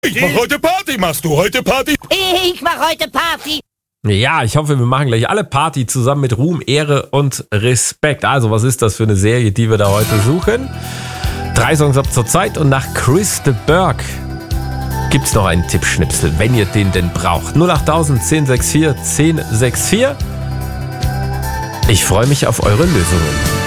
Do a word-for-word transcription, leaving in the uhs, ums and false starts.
Ich mach heute Party. Machst du heute Party? Ich mach heute Party. Ja, ich hoffe, wir machen gleich alle Party zusammen mit Ruhm, Ehre und Respekt. Also, was ist das für eine Serie, die wir da heute suchen? Drei Songs ab zur Zeit und nach Chris de Burgh gibt's noch einen Tippschnipsel, wenn ihr den denn braucht. null acht tausend, zehn sechs vier, zehn sechs vier. Ich freue mich auf eure Lösungen.